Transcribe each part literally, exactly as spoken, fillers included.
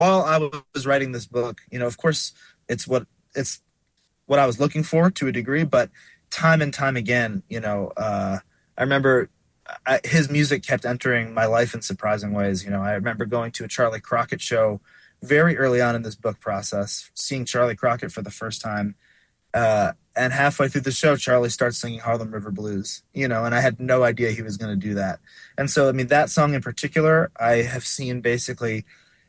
while I was writing this book, you know, of course, it's what it's what I was looking for to a degree, but time and time again, you know, uh, I remember I, his music kept entering my life in surprising ways. You know, I remember going to a Charlie Crockett show very early on in this book process, seeing Charlie Crockett for the first time. Uh, and halfway through the show, Charlie starts singing Harlem River Blues, you know, and I had no idea he was going to do that. And so, I mean, that song in particular, I have seen basically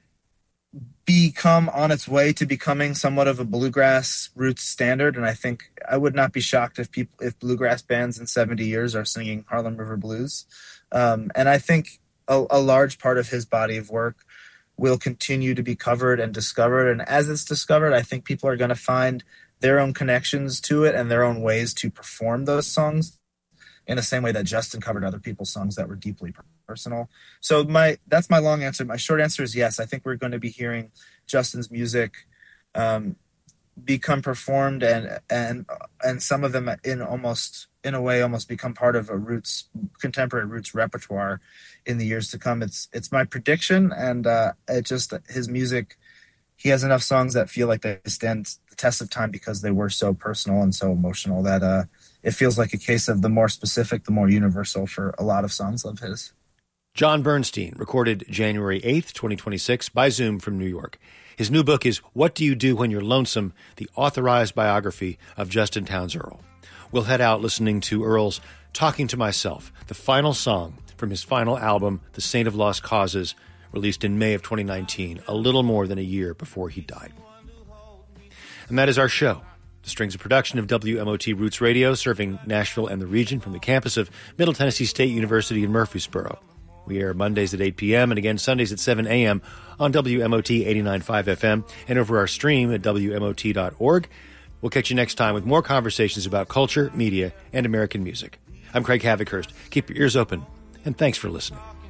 become on its way to becoming somewhat of a bluegrass roots standard. And I think I would not be shocked if people, if bluegrass bands in seventy years are singing Harlem River Blues. Um, and I think a, a large part of his body of work will continue to be covered and discovered. And as it's discovered, I think people are going to find their own connections to it and their own ways to perform those songs in the same way that Justin covered other people's songs that were deeply personal. So my that's my long answer. My short answer is yes. I think we're going to be hearing Justin's music um, become performed and and and some of them in almost in a way almost become part of a roots contemporary roots repertoire in the years to come. It's it's my prediction, and uh, it just his music. He has enough songs that feel like they stand the test of time because they were so personal and so emotional that uh, it feels like a case of the more specific, the more universal for a lot of songs of his. Jon Bernstein, recorded January eighth, twenty twenty-six, by Zoom from New York. His new book is What Do You Do When You're Lonesome? The authorized biography of Justin Townes Earle. We'll head out listening to Earle's Talking to Myself, the final song from his final album, The Saint of Lost Causes, released in May of twenty nineteen, a little more than a year before he died. And that is our show. The Strings, a production of W M O T Roots Radio, serving Nashville and the region from the campus of Middle Tennessee State University in Murfreesboro. We air Mondays at eight p.m. and again Sundays at seven a.m. on W M O T eighty-nine point five F M and over our stream at W M O T dot org. We'll catch you next time with more conversations about culture, media, and American music. I'm Craig Havikhurst. Keep your ears open, and thanks for listening.